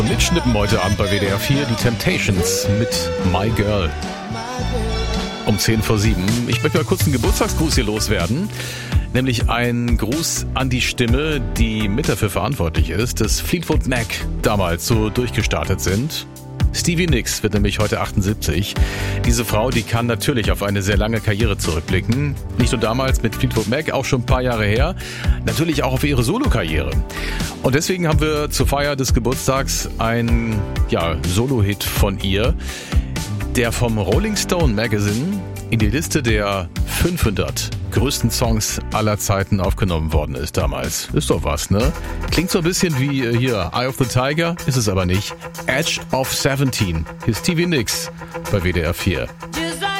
Mitschnippen heute Abend bei WDR 4, die Temptations mit My Girl. Um 6:50. Ich möchte mal kurz einen Geburtstagsgruß hier loswerden. Nämlich ein Gruß an die Stimme, die mit dafür verantwortlich ist, dass Fleetwood Mac damals so durchgestartet sind. Stevie Nicks wird nämlich heute 78. Diese Frau, die kann natürlich auf eine sehr lange Karriere zurückblicken. Nicht nur damals mit Fleetwood Mac, auch schon ein paar Jahre her. Natürlich auch auf ihre Solokarriere. Und deswegen haben wir zur Feier des Geburtstags einen Solo-Hit von ihr, der vom Rolling Stone Magazine in die Liste der 500 größten Songs aller Zeiten aufgenommen worden ist damals. Ist doch was, ne? Klingt so ein bisschen wie hier Eye of the Tiger, ist es aber nicht. Edge of 17, hier ist Stevie Nicks bei WDR 4.